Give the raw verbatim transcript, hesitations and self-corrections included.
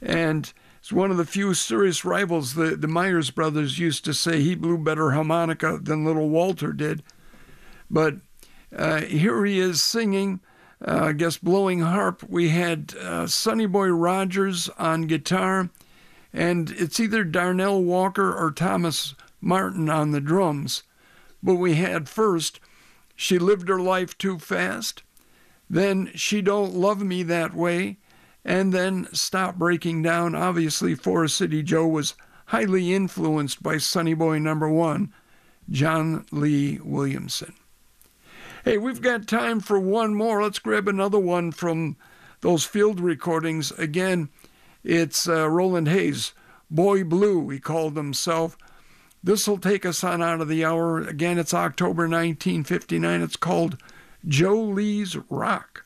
and it's one of the few serious rivals. The, the Myers brothers used to say he blew better harmonica than little Walter did. But uh, here he is singing, uh, I guess blowing harp. We had uh, Sonny Boy Rogers on guitar, and it's either Darnell Walker or Thomas Martin on the drums. But we had first, She Lived Her Life Too Fast, then She Don't Love Me That Way, and then Stop Breaking Down. Obviously, Forest City Joe was highly influenced by Sonny Boy number one, John Lee Williamson. Hey, we've got time for one more. Let's grab another one from those field recordings. Again, it's uh, Roland Hayes, Boy Blue, he called himself. This will take us on out of the hour. Again, it's October nineteen fifty-nine. It's called Joe Lee's Rock.